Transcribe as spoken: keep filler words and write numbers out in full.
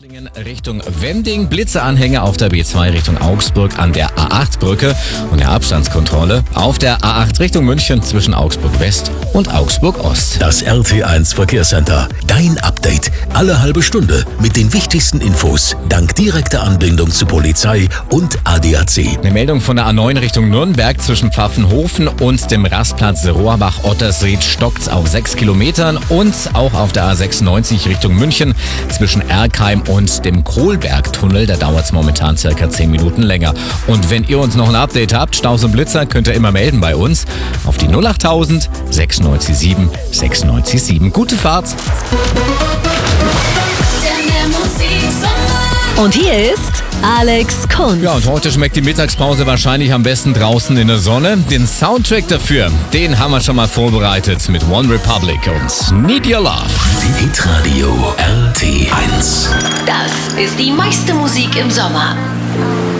Richtung Wending, Blitzeanhänger auf der B zwei Richtung Augsburg an der A acht Brücke und der Abstandskontrolle auf der A acht Richtung München zwischen Augsburg West und Augsburg Ost. Das R T eins Verkehrscenter. Dein Update alle halbe Stunde mit den wichtigsten Infos dank direkter Anbindung zu Polizei und A D A C. Eine Meldung von der A neun Richtung Nürnberg zwischen Pfaffenhofen und dem Rastplatz Rohrbach-Ottersried stockt's auf sechs Kilometern und auch auf der A sechsundneunzig Richtung München zwischen Erkheim und dem Kohlbergtunnel, da dauert es momentan circa zehn Minuten länger. Und wenn ihr uns noch ein Update habt, Staus und Blitzer, könnt ihr immer melden bei uns auf die null achttausend sechsundneunzig sieben sechsundneunzig sieben. Gute Fahrt! Und hier ist Alex Kunz. Ja, und heute schmeckt die Mittagspause wahrscheinlich am besten draußen in der Sonne. Den Soundtrack dafür, den haben wir schon mal vorbereitet mit One Republic und Need Your Love. Hitradio R T eins. Das ist die meiste Musik im Sommer.